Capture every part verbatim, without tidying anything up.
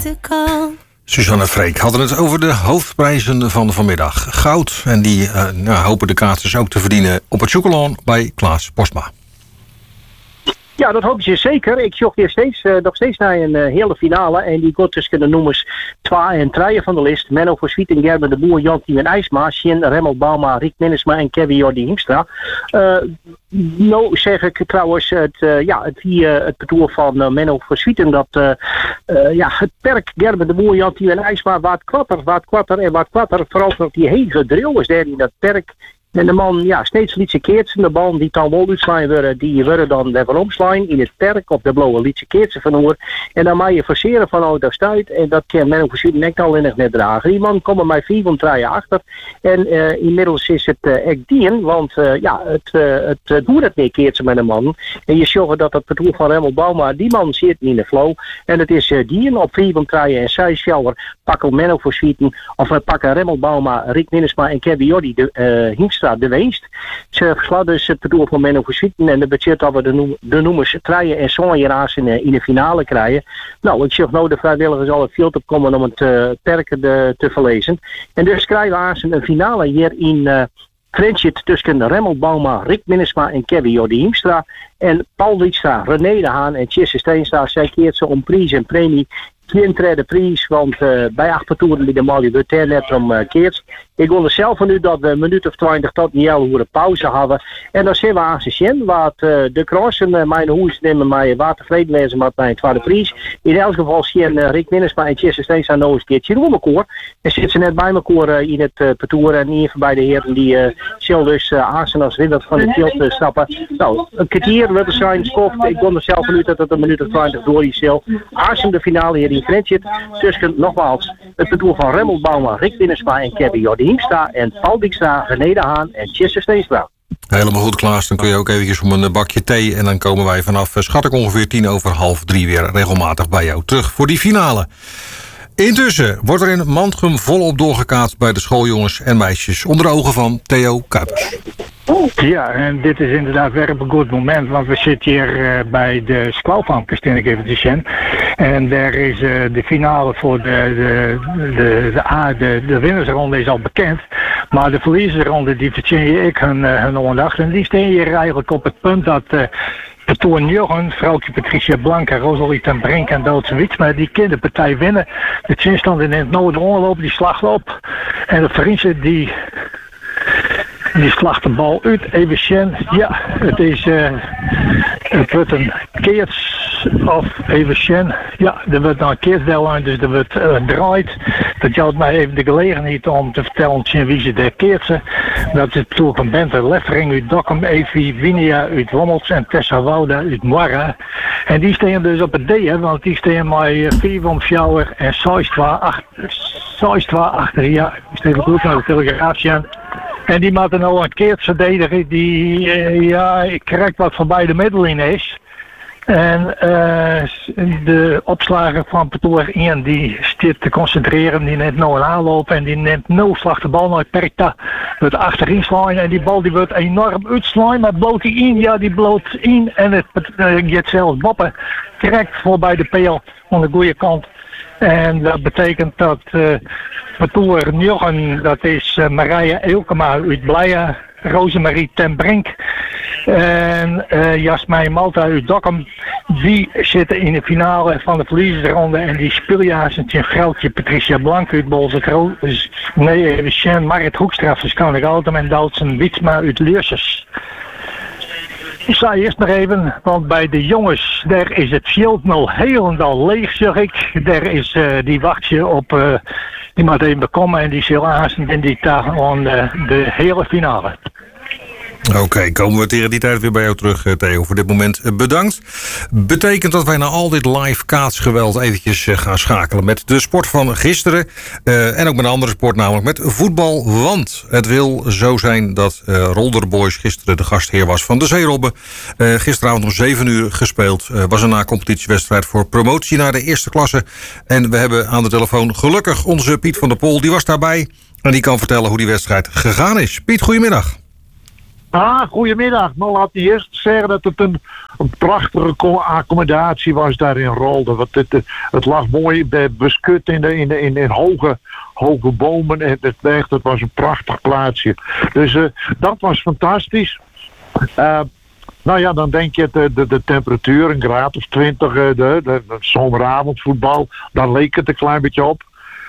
beter kan. Suzanne Freek hadden het over de hoofdprijzen van vanmiddag. Goud. En die uh, nou, hopen de kaartjes ook te verdienen op het Chocolan bij Klaas Postma. Ja, dat hoop je zeker. Ik zocht hier steeds, uh, nog steeds naar een uh, hele finale. En die gaat tussen de nummers twee en drie van de list. Menno Verschuit en Gerben de Boer, Jan-Tiem en IJsma. Sjen, Remmel Bauma, Riek Minnesma en Kevin Jordi Hiemstra. Uh, nou zeg ik trouwens het, uh, ja, het, uh, het parcours van uh, Menno Verschuit. En dat uh, uh, ja, het perk Gerben de Boer, Jan-Tiem en IJsma wat kwatter, wat kwatter en wat kwatter. Vooral nog die hele drill is daar in dat perk. En de man, ja, steeds liet ze keertsen. De bal die dan wel uitslaan worden, die worden dan weer omslaan in het perk op de blauwe liet ze keertsen van hoor. En dan mag je verseren van auto stuit. En dat kan men ook verschillende nek al in het net dragen. Die man komt mij vier van drie achter. En uh, inmiddels is het uh, echt dien, want uh, ja, het, uh, het uh, doet het niet keertsen met een man. En je zorgt dat het parcours van Remmel Bauma, die man zit in de flow. En het is uh, dien op vier van drie en zij sjouwer pakken Menno Verschuiten. Of we pakken Remmel Bauma, Riek Minnesma en Kevin Jordi de uh, Hiemstra de winst. Ze verslaan dus het parcours van Menno Verschuiten en dat betekent dat we de, noem, de noemers Treien en Sonjeraars in, in de finale krijgen. Nou, ik zeg nou de vrijwilligers al het veld opkomen om het uh, perken de, te verlezen. En dus krijgen we een finale hier in uh, Friendship tussen Remmel Bauma, Riek Minnesma en Kevin Jordi Hiemstra. En Paul Witstra, René de Haan en Tjesse Steenstra, zij keert ze om prijs en premie. Geen tweede prijs, want uh, bij acht toeren die de Mali wordt net om uh, keert. Ik wil er zelf van u dat we een minuut of twintig tot niet heel hoe pauze hebben. En dan zien we aan Sjen, wat uh, de crossen uh, mijn hoes nemen mij waar tevreden wezen met mijn tweede prijs. In elk geval Sjen, uh, Riek Minnesma en Tjesse Steenstra nog eens een keertje om elkaar. En zitten ze net bij elkaar uh, in het uh, parcours en niet bij de heren die uh, zullen dus uh, aanstaan als winnaar van het veld uh, stappen. Nou, een kwartier wordt er zijn skoft. Ik wil er zelf van u dat het een minuut of twintig door die zal. Aanstaan de finale hier in Friendship tussen nogmaals het parcours van Remmel Bauma, Riek Minnesma en Kevin Jordi Hiemstra en Paul Dijkstra, René de Haan en Tjesse Steenstra. Helemaal goed, Klaas. Dan kun je ook eventjes om een bakje thee en dan komen wij vanaf, schat ik ongeveer tien over half drie weer regelmatig bij jou terug voor die finale. Intussen wordt er in Mantrum volop doorgekaatst bij de schooljongens en meisjes onder de ogen van Theo Kuipers. Ja, en dit is inderdaad weer op een goed moment, want we zitten hier uh, bij de Squalvampers, denk ik even te zien. En daar is uh, de finale voor de, de, de, de, A, de, de winnersronde is al bekend. Maar de verliezersronde, die verdien ik hun, uh, hun aandacht. En die staan hier eigenlijk op het punt dat uh, de Toorn Joggen, vrouwtje Patricia Blanca, Rosalie ten Brink en Doodse Witsma, die kunnen de partij winnen. De zinstand in het noorden ongelopen, die slacht op. En de Friese die... Die slacht de bal uit, even zien. Ja, het is uh, het wordt een keerts of even zien. Ja, er wordt nou een keertsdeel aan, dus er wordt uh, draait. Dat geldt mij even de gelegenheid om te vertellen wie ze daar keertsen. Dat is het ploeg van Bente Leffering uit Dokkum, Evi Winia uit Wommels en Tessa Wouda uit Moira. En die staan dus op het D, hè, want die staan met vier om Sjouwer en Soistwa achter. Ja, ik steek het goed naar de Telegraaf. En die moeten nou een keert verdedigen die, uh, ja, ik krijg wat van beide middelen is. En uh, de opslager van Petoer één die zit te concentreren, die neemt nou een aanloop en die neemt nul slag de bal naar Perkta. Wordt achterin slaan en die bal die wordt enorm uitslaan, maar bloot die in, ja die bloot in en het uh, gaat zelfs boppen. Correct voorbij de peel aan de goede kant. En dat betekent dat uh, Petoer Njoggen, dat is uh, Marije Eelkema uit Bleia, Rosemarie ten Brink en uh, Jasmijn Malta uit Dokkum, die zitten in de finale van de verliezersronde en die speeljaars een vrouwtje Patricia Blank uit Bolzekro, dus nee, even Sjen, Marit Hoekstra van Schanegaltem en Doutsen Witsma uit Leersers. Ik sta eerst nog even, want bij de jongens, daar is het veld nog helemaal leeg, zeg ik. Daar is, uh, die wacht je op, uh, die moet even komen en die zal aanstaan in die dag aan uh, de hele finale. Oké, okay, komen we tegen die tijd weer bij jou terug, Theo. Voor dit moment bedankt. Betekent dat wij na al dit live kaatsgeweld eventjes gaan schakelen met de sport van gisteren. Uh, en ook met een andere sport, namelijk met voetbal. Want het wil zo zijn dat uh, Rolder Boys gisteren de gastheer was van de Zeerobben. Uh, gisteravond om zeven uur gespeeld. Uh, was een na-competitiewedstrijd voor promotie naar de eerste klasse. En we hebben aan de telefoon gelukkig onze Piet van der Pol. Die was daarbij en die kan vertellen hoe die wedstrijd gegaan is. Piet, goedemiddag. Ah, goedemiddag. Nou, laat me eerst zeggen dat het een, een prachtige accommodatie was daar in Rolde. Want het, het, het lag mooi beskut in, de, in, de, in, in hoge, hoge bomen. En het, echt, het was een prachtig plaatsje. Dus uh, dat was fantastisch. Uh, nou ja, dan denk je de, de, de temperatuur, een graad of twintig, de, de, de zomeravondvoetbal. Daar leek het een klein beetje op.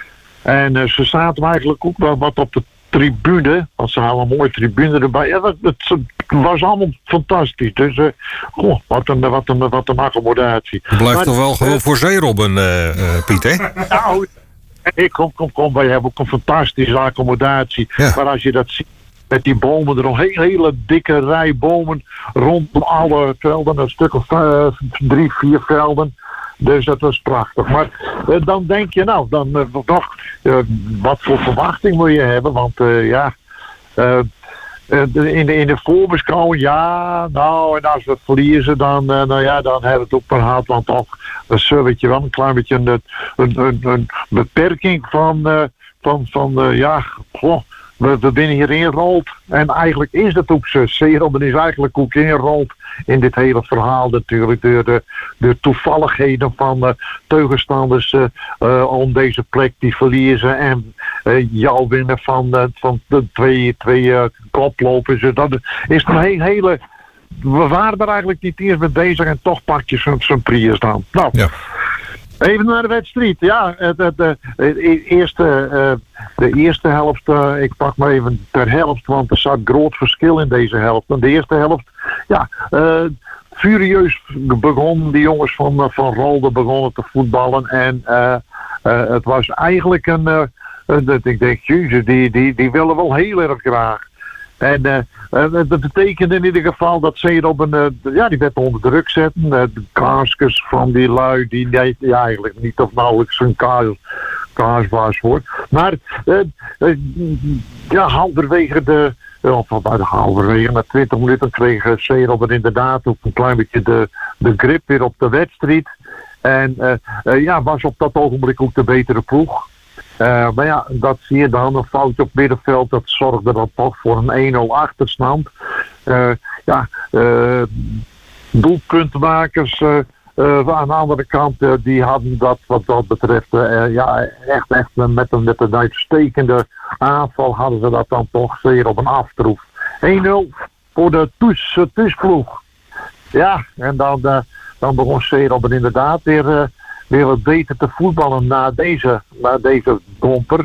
En uh, ze zaten eigenlijk ook wel wat op de tribune, want ze hadden een mooie tribune erbij. Ja, dat, het was allemaal fantastisch. Dus, uh, goh, wat een, wat een, wat een accommodatie. Het blijft maar, toch wel gewoon uh, voor zeerobben, uh, uh, Piet, hè? Nou, ik kom, kom, kom, wij hebben ook een fantastische accommodatie. Ja. Maar als je dat ziet, met die bomen er nog een hele, hele dikke rij bomen rondom alle velden, een stuk of uh, drie, vier velden. Dus dat was prachtig. Maar uh, dan denk je, nou, dan uh, nog, uh, wat voor verwachting moet je hebben? Want uh, ja, uh, uh, in, de, in de voorbeschouwing, ja, nou, en als we verliezen, dan, uh, nou ja, dan hebben we het ook maar gehad. Want toch, dan zullen je wel een klein beetje een, een, een, een beperking van, uh, van, van uh, ja, goh. We, we binnen hier inrolt. En eigenlijk is dat ook zo. Zeerobben is eigenlijk ook inrolt in dit hele verhaal natuurlijk. Door de, de toevalligheden van uh, tegenstanders uh, uh, om deze plek die verliezen. En uh, jou winnen van, uh, van de twee, twee uh, koplopers. Dat is een hele, hele... We waren er eigenlijk niet eerst mee bezig en toch pak je zo'n zo prijs dan. Nou... Ja. Even naar de wedstrijd. Ja, de, de, de, de, eerste, uh, de eerste helft, uh, ik pak maar even per helft, want er zat groot verschil in deze helft. En de eerste helft, ja, uh, furieus begonnen die jongens van, van Rolde begonnen te voetballen. En uh, uh, het was eigenlijk een, uh, uh, ik denk, jezus, die, die, die willen wel heel erg graag. En uh, uh, dat betekende in ieder geval dat Zeerobben, uh, ja, die werd onder druk zetten. Uh, de kaaskes van die lui, die nee, ja, eigenlijk niet of nauwelijks een kaas, kaas was hoor. Maar uh, uh, ja, halverwege de, uh, of uh, halverwege, na twintig minuten kreeg Zeerobben inderdaad ook een klein beetje de, de grip weer op de wedstrijd. En uh, uh, ja, was op dat ogenblik ook de betere ploeg. Uh, maar ja, dat zie je dan. Een foutje op middenveld, dat zorgde dan toch voor een één nul achterstand. Uh, ja, uh, doelpuntmakers uh, uh, aan de andere kant, uh, die hadden dat wat dat betreft, uh, ja, echt, echt met een, met een uitstekende aanval hadden ze dat dan toch zeer op een aftroef. één nul voor de thuisploeg. Ja, en dan, uh, dan begon Zeerobben inderdaad weer... Uh, weer wat beter te voetballen na deze, na deze domper.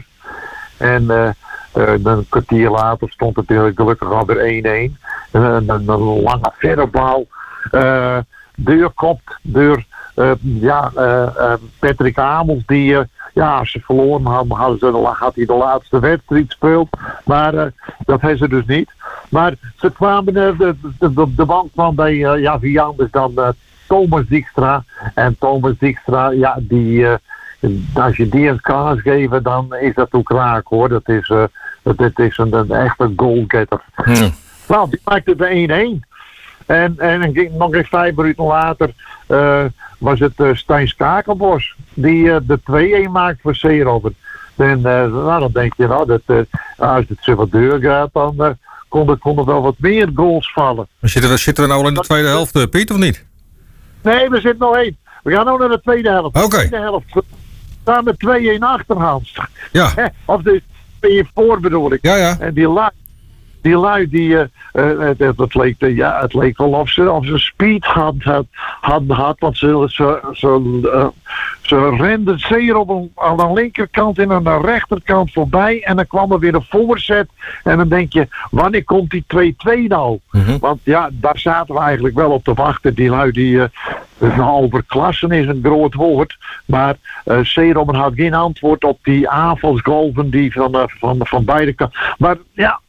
En uh, uh, een kwartier later stond het natuurlijk gelukkig alweer één-één. En een, een, een lange verre bal. Uh, deurkopt door uh, ja, uh, uh, Patrick Amels. Die, uh, ja, als ze verloren hadden, hadden ze, had hij de laatste wedstrijd gespeeld. Maar uh, dat hebben ze dus niet. Maar ze kwamen, uh, de, de, de, de band kwam bij uh, ja, wie anders dan... Uh, Thomas Dijkstra. En Thomas Dijkstra, ja, die, uh, als je die een kans geeft, dan is dat ook raak hoor. Dat is, uh, dat is een, een echte goalgetter. Hmm. Nou, die maakte de één-één. En, en nog eens vijf minuten later uh, was het uh, Stijn Skakelbos die uh, de twee-één maakt voor Zeerobben. En uh, nou, dan denk je, nou, dat, uh, als het zo wat deur gaat, dan uh, kon, er, kon er wel wat meer goals vallen. Zitten we, zitten we nou al in de tweede helft, Piet, of niet? Nee, we zitten nog één. We gaan nu naar de tweede helft. Oké. Okay. De tweede helft. We staan met twee-één achterhand. Ja. Of de twee voor bedoel ik. Ja, ja. En die lui, die lui die, uh, uh, het, het, leek, uh, ja, het leek wel of ze, of ze speed hadden had, had, had, want ze, ze, ze, uh, ze renden zeer op een, aan de linkerkant en aan de rechterkant voorbij. En dan kwam er weer een voorzet. En dan denk je, wanneer komt die twee-twee nou? Mm-hmm. Want ja, daar zaten we eigenlijk wel op te wachten. Die lui die... Uh, nou, overklassen is een groot woord. Maar uh, Zeerobben had geen antwoord op die aanvalsgolven die van, uh, van, van beide kanten. Maar ja...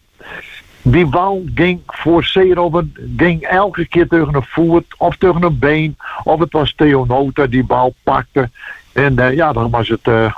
Die bal ging voor Zeerobben, ging elke keer tegen een voet of tegen een been. Of het was Theo Nota die bal pakte. En uh, ja, dan was het, uh,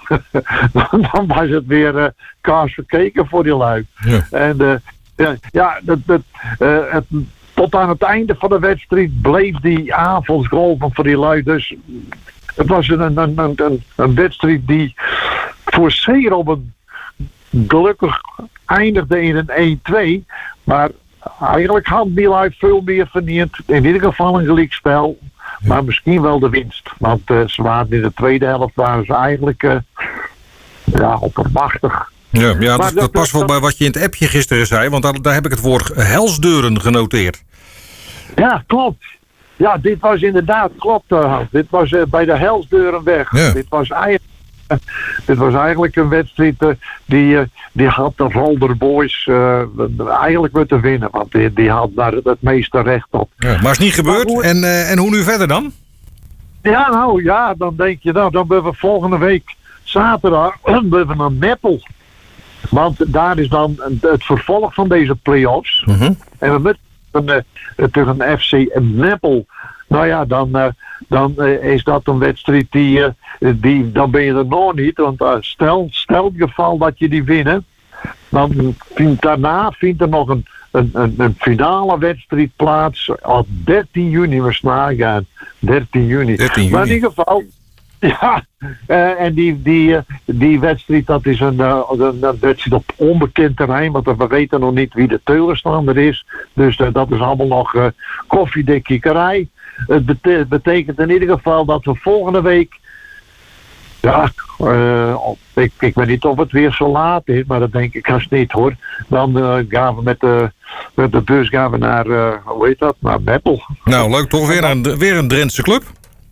dan was het weer uh, kaas verkeken voor die lui. Ja. En uh, ja, ja dat, dat, uh, het, tot aan het einde van de wedstrijd bleef die aanvalsgolven voor die lui. Dus het was een, een, een, een, een wedstrijd die voor Zeerobben gelukkig eindigde in een één-twee. Maar eigenlijk had Bielai veel meer verdiend. In ieder geval een gelijkspel. Ja. Maar misschien wel de winst. Want uh, ze waren in de tweede helft waren ze eigenlijk uh, ja, oppermachtig. Ja, ja dat, dat, dat past wel bij wat je in het appje gisteren zei. Want daar, daar heb ik het woord helsdeuren genoteerd. Ja, klopt. Ja, dit was inderdaad, klopt. Uh, dit was uh, bij de helsdeuren weg. Ja. Dit was eigenlijk... Dit was eigenlijk een wedstrijd uh, die, uh, die had de Rolder Boys uh, eigenlijk moeten winnen. Want die, die had daar het meeste recht op. Ja, maar is niet gebeurd. Hoe... En, uh, en hoe nu verder dan? Ja, nou ja, dan denk je nou, dan hebben we volgende week zaterdag we een Meppel. Want daar is dan het vervolg van deze play-offs. Uh-huh. En we moeten uh, tegen F C Meppel. Nou ja, dan, uh, dan uh, is dat een wedstrijd die, uh, die, dan ben je er nog niet. Want uh, stel, stel het geval dat je die winnen, dan vindt daarna vindt er nog een, een, een, een finale wedstrijd plaats op dertien juni. We nagaan, dertien juni. dertien juni. Maar in ieder geval, ja, uh, en die, die, uh, die wedstrijd, dat is een, uh, een, een wedstrijd op onbekend terrein, want we weten nog niet wie de tegenstander is. Dus uh, dat is allemaal nog uh, koffiedik kikkerij. Het bete- betekent in ieder geval dat we volgende week... Ja, uh, ik, ik weet niet of het weer zo laat is, maar dat denk ik haast niet hoor. Dan uh, gaan we met de, met de bus gaan we naar, uh, hoe heet dat, naar Meppel. Nou, leuk toch? Weer een, weer een Drentse club?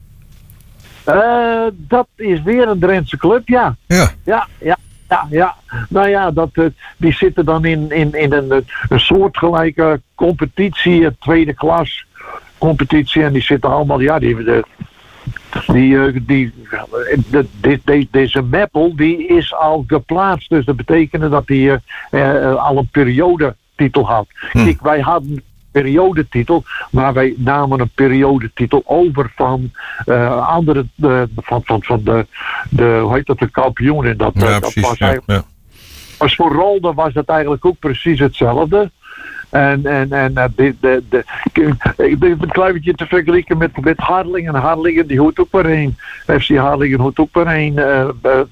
Uh, dat is weer een Drentse club, ja. Ja. Ja, ja. Ja, ja. Nou ja, dat, uh, die zitten dan in, in, in een, een soortgelijke competitie, tweede klas competitie. En die zitten allemaal, ja, die, de, die, uh, die, de, de, de, deze Meppel, die is al geplaatst. Dus dat betekende dat hij uh, uh, al een periodetitel had. Hm. Kijk, wij hadden periodetitel, maar wij namen een periodetitel over van uh, andere, uh, van, van, van de, de, hoe heet dat, de kampioen. En dat, ja, uh, dat precies, was ja, eigenlijk, ja. Als voor Rolde was dat eigenlijk ook precies hetzelfde. En, en, en uh, de, de, de, ik ben een klein beetje te vergelijken met, met Harlingen. Harlingen die hoort ook maar één. F C Harlingen hoort ook maar één. Uh,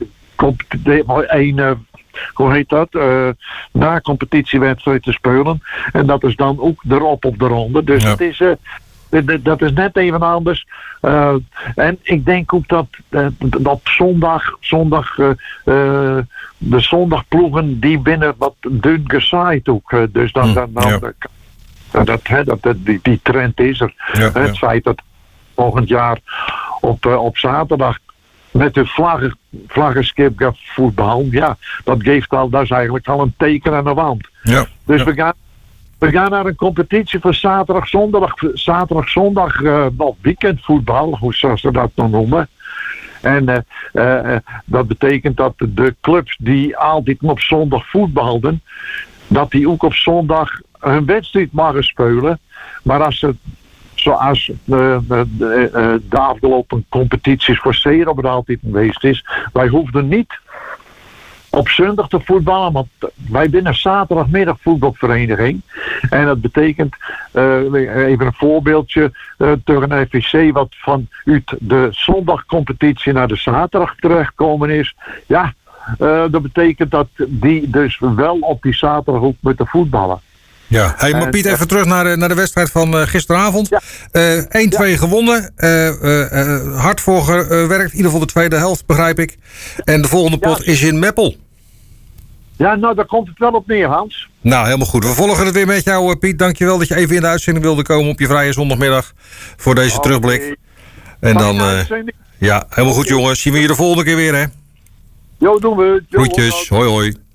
uh, één uh, hoe heet dat? Uh, na competitiewedstrijd te spelen. En dat is dan ook erop op de ronde. Dus ja. het is, uh, dat is net even anders. Uh, en ik denk ook dat uh, op zondag, zondag uh, uh, de zondagploegen die binnen wat dun gezaaid ook. Uh, dus dan, dan, dan ja. dat, dat, dat, dat, die, die trend is er. Ja, het ja. feit dat volgend jaar op, uh, op zaterdag met de vlaggen, vlaggenskip gaat voetbal, ja, dat geeft al, dat is eigenlijk al een teken aan de wand. Ja, dus ja. we gaan We gaan naar een competitie van zaterdag, zondag, zaterdag, zondag, uh, nog weekendvoetbal, hoe zou ze dat dan noemen. En uh, uh, dat betekent dat de clubs die altijd op zondag voetbalden, dat die ook op zondag hun wedstrijd mogen spelen. Maar als ze, zoals uh, de, uh, de afgelopen competities voor Zero er altijd geweest is, wij hoefden niet op zondag te voetballen, want wij zijn een zaterdagmiddag voetbalvereniging. En dat betekent, uh, even een voorbeeldje, uh, tegen een F V C wat vanuit de zondagcompetitie naar de zaterdag terechtkomen is. Ja, uh, dat betekent dat die dus wel op die zaterdag ook moeten voetballen. Ja, hey, maar Piet, even terug naar de, naar de wedstrijd van uh, gisteravond. Ja. Uh, één twee ja. gewonnen. Uh, uh, uh, hard voor gewerkt. In ieder geval de tweede helft, begrijp ik. En de volgende pot ja. is in Meppel. Ja, nou, daar komt het wel op neer, Hans. Nou, helemaal goed. We volgen het weer met jou, Piet. Dankjewel dat je even in de uitzending wilde komen op je vrije zondagmiddag voor deze okay. terugblik. En dan, uh, ja, helemaal goed, jongens. Zien we je de volgende keer weer, hè? Jo, doen we. Jo, Groetjes. Hoi, hoi.